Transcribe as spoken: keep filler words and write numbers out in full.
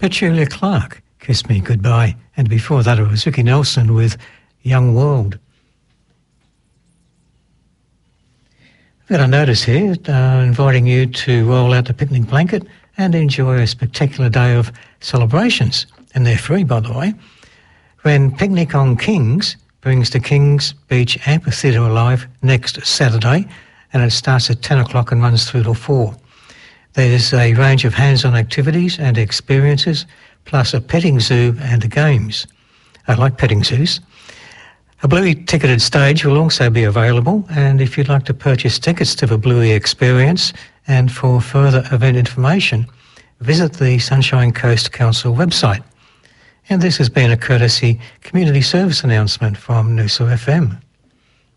Petula Clark, Kiss Me Goodbye. And before that it was Ricky Nelson with Young World. I've got a notice here uh, inviting you to roll out the picnic blanket and enjoy a spectacular day of celebrations. And they're free, by the way. When Picnic on Kings brings the Kings Beach Amphitheatre alive next Saturday, and it starts at ten o'clock and runs through till four. There's a range of hands-on activities and experiences, plus a petting zoo and games. I like petting zoos. A Bluey ticketed stage will also be available, and if you'd like to purchase tickets to the Bluey experience and for further event information, visit the Sunshine Coast Council website. And this has been a courtesy community service announcement from Noosa F M.